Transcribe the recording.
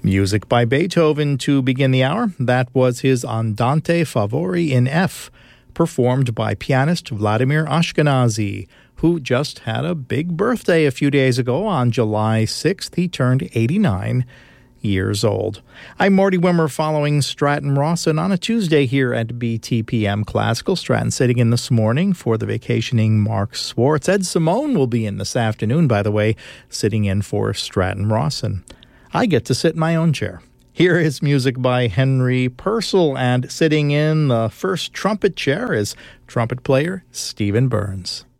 Music by Beethoven to begin the hour. That was his Andante Favori in F, performed by pianist Vladimir Ashkenazy, who just had a big birthday a few days ago. On July 6th, he turned 89 years old. I'm Marty Wimmer following Stratton Rawson on a Tuesday here at BTPM Classical. Stratton sitting in this morning for the vacationing Mark Swartz. Ed Simone will be in this afternoon, by the way, sitting in for Stratton Rawson. I get to sit in my own chair. Here is music by Henry Purcell, and sitting in the first trumpet chair is trumpet player Stephen Burns.